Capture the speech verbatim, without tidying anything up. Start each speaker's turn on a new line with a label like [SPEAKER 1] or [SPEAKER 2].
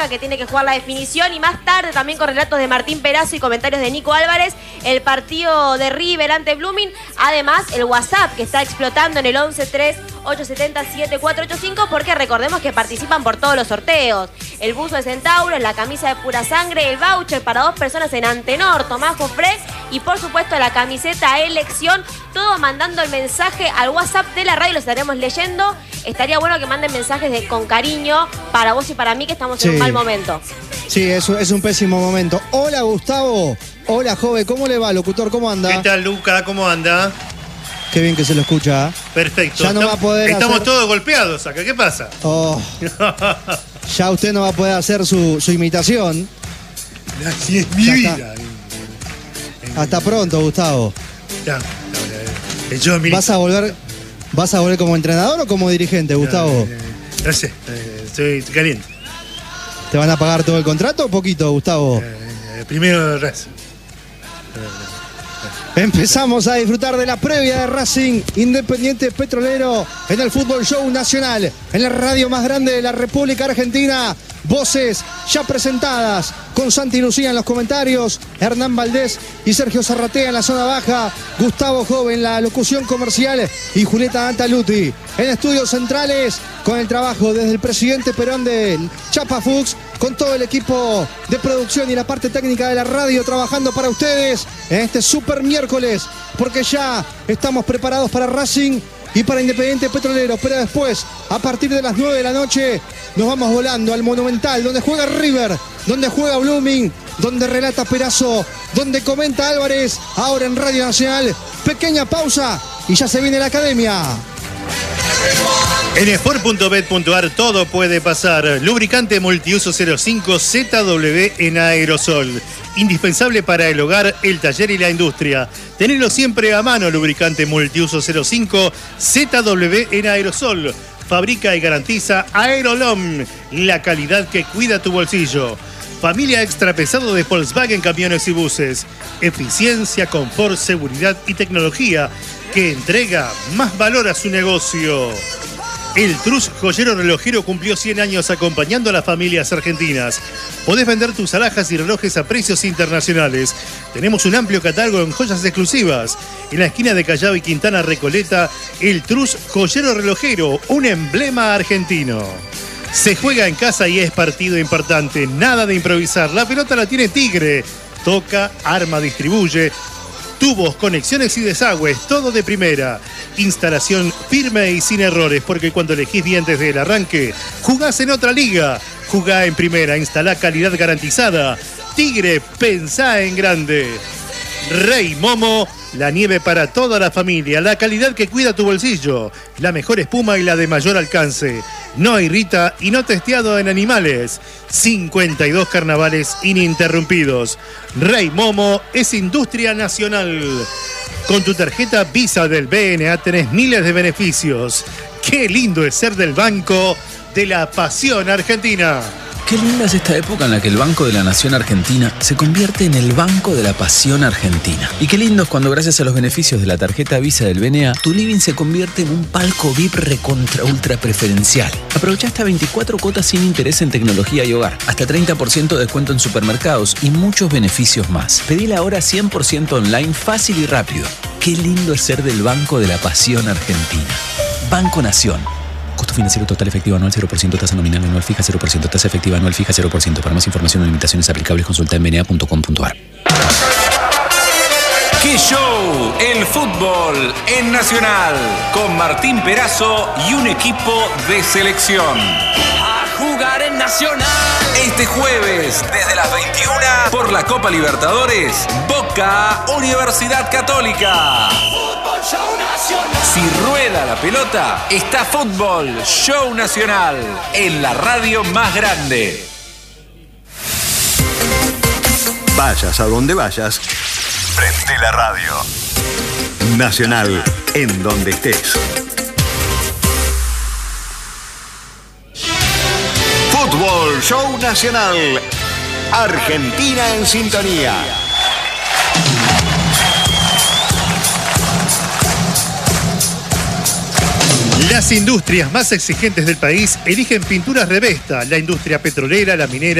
[SPEAKER 1] que tiene que jugar la definición, y más tarde también con relatos de Martín Perazo y comentarios de Nico Álvarez, el partido de River ante Blooming. Además, el WhatsApp que está explotando en el once tres ocho siete cero siete cuatro ocho cinco, porque recordemos que participan por todos los sorteos. El buzo de Centauro, la camisa de Pura Sangre, el voucher para dos personas en Antenor, Tomás Jofre, y por supuesto la camiseta Elección. Todo mandando el mensaje al WhatsApp de la radio, lo estaremos leyendo. Estaría bueno que manden mensajes de con cariño para vos y para mí, que estamos sí. en un mal momento.
[SPEAKER 2] Sí, eso es un pésimo momento. Hola, Gustavo. Hola, joven. ¿Cómo le va, locutor? ¿Cómo anda?
[SPEAKER 3] ¿Qué tal, Luca? ¿Cómo anda?
[SPEAKER 2] Qué bien que se lo escucha.
[SPEAKER 3] Perfecto.
[SPEAKER 2] Ya no
[SPEAKER 3] estamos,
[SPEAKER 2] va a poder
[SPEAKER 3] Estamos
[SPEAKER 2] hacer...
[SPEAKER 3] todos golpeados acá. ¿Qué pasa?
[SPEAKER 2] Oh. Ya usted no va a poder hacer su, su imitación.
[SPEAKER 3] Así es mi
[SPEAKER 2] ya
[SPEAKER 3] vida.
[SPEAKER 2] Está. Hasta pronto, Gustavo.
[SPEAKER 3] Ya. Yo, mi...
[SPEAKER 2] ¿Vas a volver, vas a volver como entrenador o como dirigente, Gustavo?
[SPEAKER 3] No, eh, no sé. Eh, estoy caliente.
[SPEAKER 2] ¿Te van a pagar todo el contrato o poquito, Gustavo?
[SPEAKER 3] Eh, primero Racing.
[SPEAKER 2] Empezamos a disfrutar de la previa de Racing Independiente Petrolero en el Fútbol Show Nacional, en la radio más grande de la República Argentina. Voces ya presentadas con Santi Lucía en los comentarios, Hernán Valdés y Sergio Zarratea en la zona baja, Gustavo Joven en la locución comercial y Julieta Antaluti en estudios centrales, con el trabajo desde el presidente Perón de Chapa Fuchs, con todo el equipo de producción y la parte técnica de la radio trabajando para ustedes en este super miércoles, porque ya estamos preparados para Racing y para Independiente Petrolero. Pero después, a partir de las nueve de la noche, nos vamos volando al Monumental, donde juega River, donde juega Blooming, donde relata Perazo, donde comenta Álvarez, ahora en Radio Nacional. Pequeña pausa y ya se viene la academia.
[SPEAKER 3] En sport punto bet punto ar todo puede pasar. Lubricante multiuso cero cinco Z W en aerosol. Indispensable para el hogar, el taller y la industria. Tenelo siempre a mano. Lubricante multiuso cero cinco Z W en aerosol. Fabrica y garantiza Aerolom, la calidad que cuida tu bolsillo. Familia extra pesado de Volkswagen Camiones y Buses. Eficiencia, confort, seguridad y tecnología que entrega más valor a su negocio. El Trus Joyero Relojero cumplió cien años acompañando a las familias argentinas. Podés vender tus alhajas y relojes a precios internacionales. Tenemos un amplio catálogo en joyas exclusivas. En la esquina de Callao y Quintana Recoleta, el Trus Joyero Relojero, un emblema argentino. Se juega en casa y es partido importante. Nada de improvisar. La pelota la tiene Tigre. Toca, arma, distribuye. Tubos, conexiones y desagües, todo de primera. Instalación firme y sin errores, porque cuando elegís bien desde el arranque, jugás en otra liga. Jugá en primera, instalá calidad garantizada. Tigre, pensá en grande. Rey Momo, la nieve para toda la familia, la calidad que cuida tu bolsillo, la mejor espuma y la de mayor alcance. No irrita y no testeado en animales. cincuenta y dos carnavales ininterrumpidos. Rey Momo es industria nacional. Con tu tarjeta Visa del B N A tenés miles de beneficios. Qué lindo es ser del Banco de la Pasión Argentina.
[SPEAKER 4] Qué linda es esta época en la que el Banco de la Nación Argentina se convierte en el Banco de la Pasión Argentina. Y qué lindo es cuando, gracias a los beneficios de la tarjeta Visa del B N A, tu living se convierte en un palco V I P recontra ultra preferencial. Aprovecha hasta veinticuatro cuotas sin interés en tecnología y hogar, hasta treinta por ciento de descuento en supermercados y muchos beneficios más. Pedila ahora cien por ciento online, fácil y rápido. Qué lindo es ser del Banco de la Pasión Argentina. Banco Nación. Costo financiero total efectivo anual cero por ciento, tasa nominal anual fija cero por ciento, tasa efectiva anual fija cero por ciento. Para más información o limitaciones aplicables, consulta en b n a punto com punto ar.
[SPEAKER 5] ¡Qué show! El fútbol en Nacional, con Martín Perazo y un equipo de selección.
[SPEAKER 6] A jugar en Nacional.
[SPEAKER 5] Este jueves, desde las veintiuna, por la Copa Libertadores, Boca Universidad Católica.
[SPEAKER 6] Fútbol Show Nacional.
[SPEAKER 5] Si rueda la pelota, está Fútbol Show Nacional, en la radio más grande.
[SPEAKER 7] Vayas a donde vayas, prende la radio. Nacional, en donde estés. Fútbol Show Nacional. Argentina en sintonía.
[SPEAKER 3] Las industrias más exigentes del país eligen Pinturas Revesta, la industria petrolera, la minera,